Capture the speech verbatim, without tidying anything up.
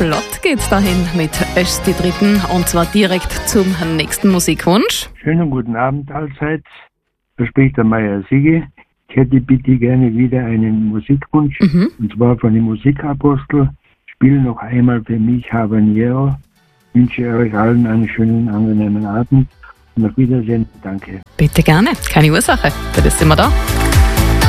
flott geht's dahin mit Östi Dritten und zwar direkt zum nächsten Musikwunsch. Schönen guten Abend allseits. Da spricht der Meier Sigi. Ich hätte bitte gerne wieder einen Musikwunsch, mhm. und zwar von den Musikapostel. Spiel noch einmal für mich Habanero. Ich wünsche euch allen einen schönen, angenehmen Abend und auf Wiedersehen. Danke. Bitte gerne, keine Ursache, für das sind wir da.